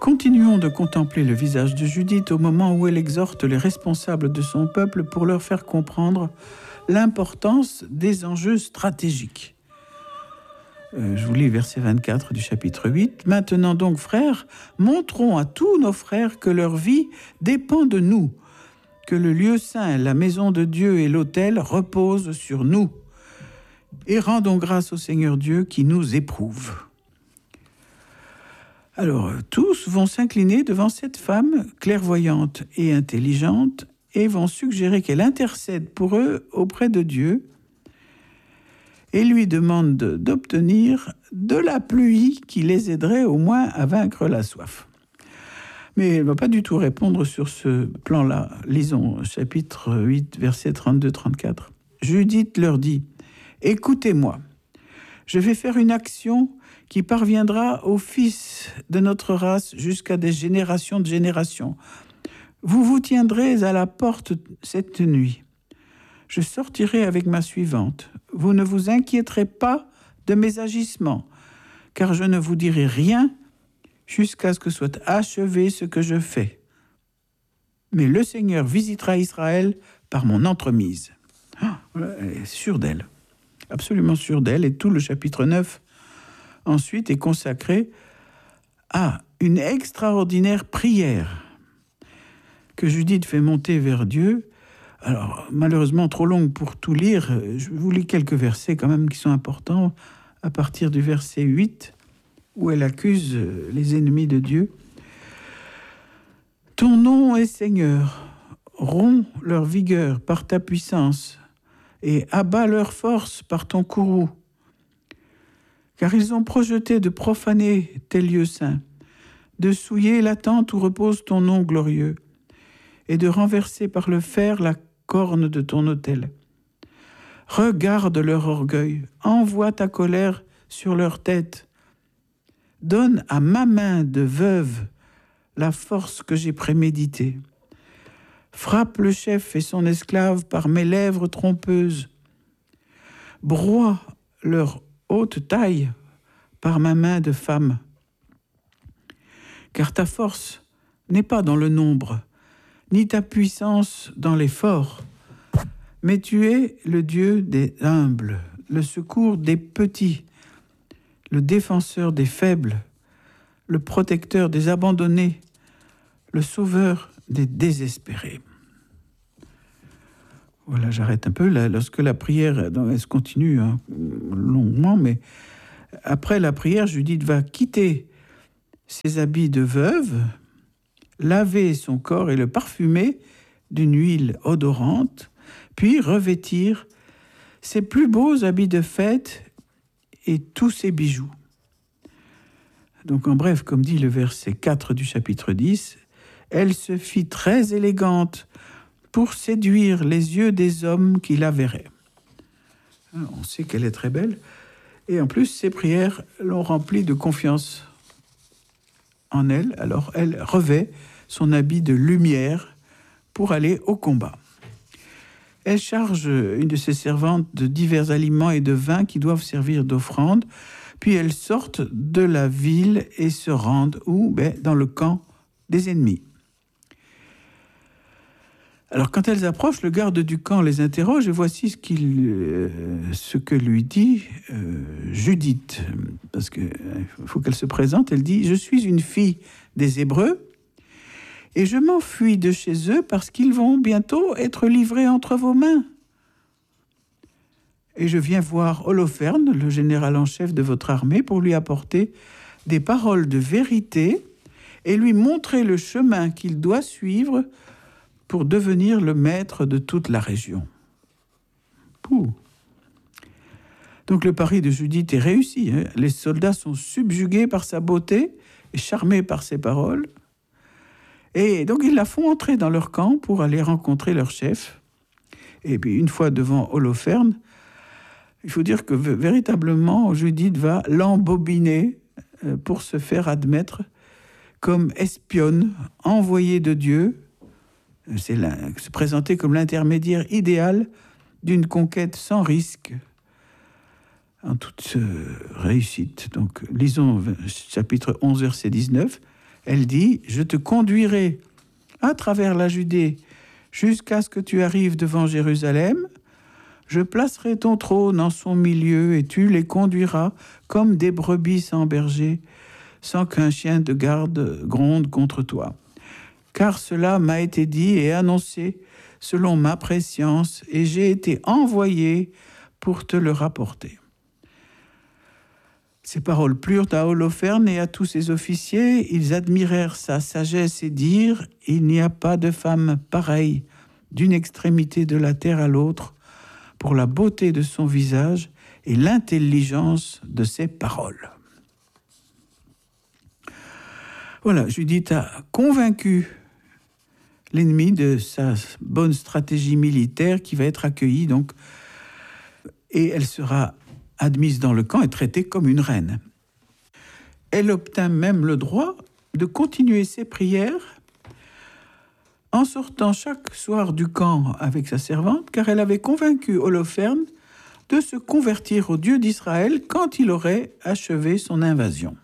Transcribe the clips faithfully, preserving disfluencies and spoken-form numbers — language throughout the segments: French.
Continuons de contempler le visage de Judith au moment où elle exhorte les responsables de son peuple pour leur faire comprendre l'importance des enjeux stratégiques. Euh, je vous lis verset vingt-quatre du chapitre huit. « Maintenant donc, frères, montrons à tous nos frères que leur vie dépend de nous, que le lieu saint, la maison de Dieu et l'autel reposent sur nous. Et rendons grâce au Seigneur Dieu qui nous éprouve. » Alors, tous vont s'incliner devant cette femme clairvoyante et intelligente et vont suggérer qu'elle intercède pour eux auprès de Dieu et lui demande d'obtenir de la pluie qui les aiderait au moins à vaincre la soif. Mais elle ne va pas du tout répondre sur ce plan-là. Lisons chapitre huit, versets trente-deux à trente-quatre. Judith leur dit « Écoutez-moi, je vais faire une action qui parviendra aux fils de notre race jusqu'à des générations de générations. Vous vous tiendrez à la porte cette nuit. Je sortirai avec ma suivante. Vous ne vous inquiéterez pas de mes agissements, car je ne vous dirai rien jusqu'à ce que soit achevé ce que je fais. Mais le Seigneur visitera Israël par mon entremise. » Elle est sûre d'elle, absolument sûre d'elle, et tout le chapitre neuf ensuite est consacré à une extraordinaire prière que Judith fait monter vers Dieu. Alors, malheureusement, trop longue pour tout lire. Je vous lis quelques versets quand même qui sont importants, à partir du verset huit, où elle accuse les ennemis de Dieu. « Ton nom est Seigneur, romps leur vigueur par ta puissance et abats leur force par ton courroux. Car ils ont projeté de profaner tes lieux saints, de souiller la tente où repose ton nom glorieux, et de renverser par le fer la corne de ton autel. Regarde leur orgueil, envoie ta colère sur leur tête. Donne à ma main de veuve la force que j'ai préméditée. Frappe le chef et son esclave par mes lèvres trompeuses. Broie leur haute taille par ma main de femme. Car ta force n'est pas dans le nombre, ni ta puissance dans l'effort, mais tu es le Dieu des humbles, le secours des petits, le défenseur des faibles, le protecteur des abandonnés, le sauveur des désespérés. Voilà, j'arrête un peu. Là, lorsque la prière, elle se continue hein, longuement, mais après la prière, Judith va quitter ses habits de veuve, laver son corps et le parfumer d'une huile odorante, puis revêtir ses plus beaux habits de fête et tous ses bijoux. Donc en bref, comme dit le verset quatre du chapitre dix, elle se fit très élégante pour séduire les yeux des hommes qui la verraient. On sait qu'elle est très belle, et en plus ses prières l'ont remplie de confiance en elle, alors elle revêt son habit de lumière pour aller au combat. Elle charge une de ses servantes de divers aliments et de vins qui doivent servir d'offrande, puis elles sortent de la ville et se rendent où? Ben, dans le camp des ennemis. Alors quand elles approchent, le garde du camp les interroge et voici ce, qu'il, euh, ce que lui dit euh, Judith, parce qu'il euh, faut qu'elle se présente. Elle dit « Je suis une fille des Hébreux et je m'enfuis de chez eux parce qu'ils vont bientôt être livrés entre vos mains. Et je viens voir Holoferne, le général en chef de votre armée, pour lui apporter des paroles de vérité et lui montrer le chemin qu'il doit suivre pour devenir le maître de toute la région. » Pouh. Donc le pari de Judith est réussi. Hein. Les soldats sont subjugués par sa beauté et charmés par ses paroles. Et donc ils la font entrer dans leur camp pour aller rencontrer leur chef. Et puis une fois devant Holoferne, il faut dire que véritablement Judith va l'embobiner pour se faire admettre comme espionne, envoyée de Dieu. C'est la, se présenter comme l'intermédiaire idéal d'une conquête sans risque, en toute euh, réussite. Donc, lisons chapitre onze, verset dix-neuf. Elle dit, « Je te conduirai à travers la Judée jusqu'à ce que tu arrives devant Jérusalem. Je placerai ton trône en son milieu et tu les conduiras comme des brebis sans berger, sans qu'un chien de garde gronde contre toi. Car cela m'a été dit et annoncé selon ma prescience, et j'ai été envoyé pour te le rapporter. » Ces paroles plurent à Holoferne et à tous ses officiers. Ils admirèrent sa sagesse et dirent, « Il n'y a pas de femme pareille d'une extrémité de la terre à l'autre pour la beauté de son visage et l'intelligence de ses paroles. » Voilà, Judith a convaincu l'ennemi de sa bonne stratégie militaire qui va être accueillie, donc, et elle sera admise dans le camp et traitée comme une reine. Elle obtint même le droit de continuer ses prières en sortant chaque soir du camp avec sa servante, car elle avait convaincu Holoferne de se convertir au Dieu d'Israël quand il aurait achevé son invasion.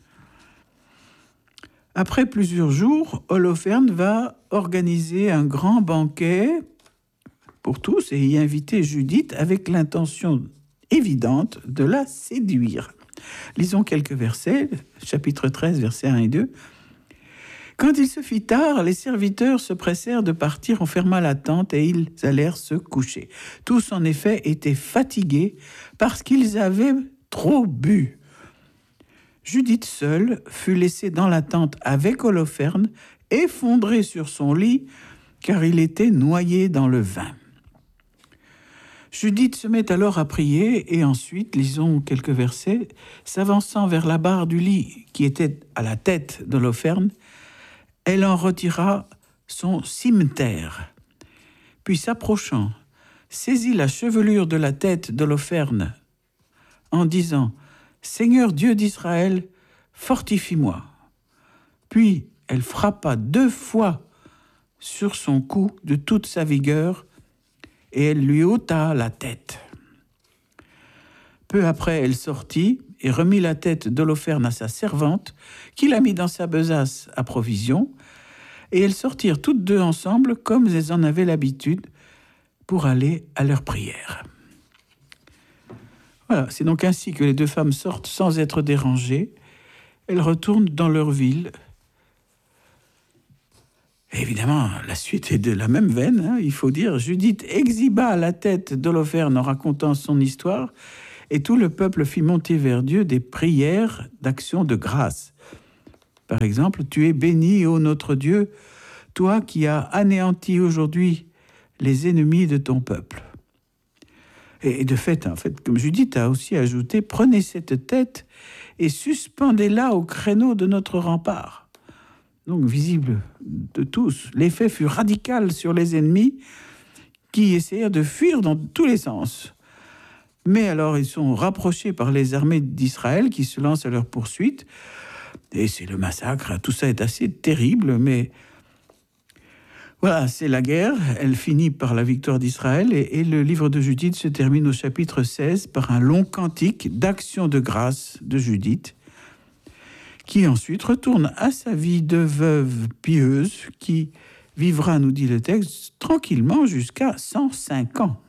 Après plusieurs jours, Holoferne va organiser un grand banquet pour tous et y inviter Judith avec l'intention évidente de la séduire. Lisons quelques versets, chapitre treize, versets un et deux. « Quand il se fit tard, les serviteurs se pressèrent de partir, on ferma la tente et ils allèrent se coucher. Tous, en effet, étaient fatigués parce qu'ils avaient trop bu. Judith seule fut laissée dans la tente avec Holoferne, effondrée sur son lit, car il était noyé dans le vin. Judith se met alors à prier, et ensuite, lisons quelques versets, s'avançant vers la barre du lit qui était à la tête d'Holoferne, elle en retira son cimeterre, puis s'approchant, saisit la chevelure de la tête d'Holoferne, en disant « Seigneur Dieu d'Israël, fortifie-moi ». Puis elle frappa deux fois sur son cou de toute sa vigueur, et elle lui ôta la tête. Peu après, elle sortit et remit la tête d'Holoferne à sa servante, qui la mit dans sa besace à provisions, et elles sortirent toutes deux ensemble, comme elles en avaient l'habitude, pour aller à leur prière. Voilà, c'est donc ainsi que les deux femmes sortent sans être dérangées. Elles retournent dans leur ville. Et évidemment, la suite est de la même veine, hein, il faut dire. Judith exhiba la tête d'Holoferne en racontant son histoire, et tout le peuple fit monter vers Dieu des prières d'action de grâce. Par exemple, « Tu es béni, ô notre Dieu, toi qui as anéanti aujourd'hui les ennemis de ton peuple. » Et de fait, en fait, comme Judith a aussi ajouté, « Prenez cette tête et suspendez-la au créneau de notre rempart. » Donc, visible de tous, l'effet fut radical sur les ennemis qui essayèrent de fuir dans tous les sens. Mais alors, ils sont rapprochés par les armées d'Israël qui se lancent à leur poursuite. Et c'est le massacre. Tout ça est assez terrible, mais voilà, c'est la guerre. Elle finit par la victoire d'Israël. Et, et le livre de Judith se termine au chapitre seize par un long cantique d'action de grâce de Judith, qui ensuite retourne à sa vie de veuve pieuse, qui vivra, nous dit le texte, tranquillement jusqu'à cent cinq ans.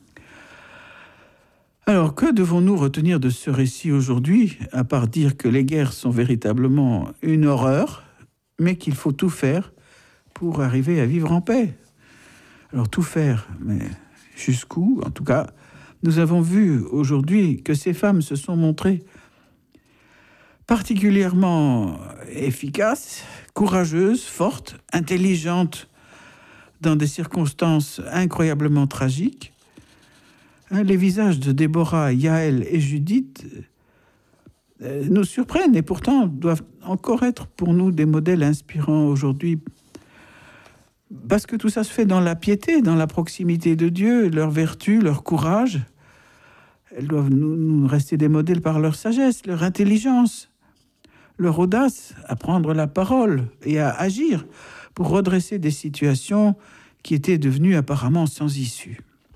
Alors, que devons-nous retenir de ce récit aujourd'hui, à part dire que les guerres sont véritablement une horreur, mais qu'il faut tout faire pour arriver à vivre en paix? Alors, tout faire, mais jusqu'où? En tout cas, nous avons vu aujourd'hui que ces femmes se sont montrées particulièrement efficaces, courageuses, fortes, intelligentes dans des circonstances incroyablement tragiques. Les visages de Déborah, Yaël et Judith nous surprennent et pourtant doivent encore être pour nous des modèles inspirants aujourd'hui. Parce que tout ça se fait dans la piété, dans la proximité de Dieu, leur vertu, leur courage. Elles doivent nous, nous rester des modèles par leur sagesse, leur intelligence, leur audace à prendre la parole et à agir pour redresser des situations qui étaient devenues apparemment sans issue.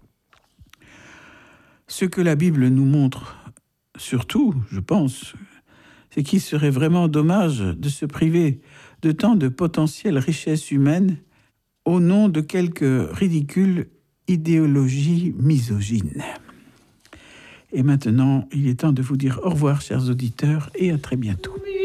Ce que la Bible nous montre, surtout, je pense, c'est qu'il serait vraiment dommage de se priver de tant de potentielles richesses humaines au nom de quelques ridicules idéologies misogynes. Et maintenant, il est temps de vous dire au revoir, chers auditeurs, et à très bientôt.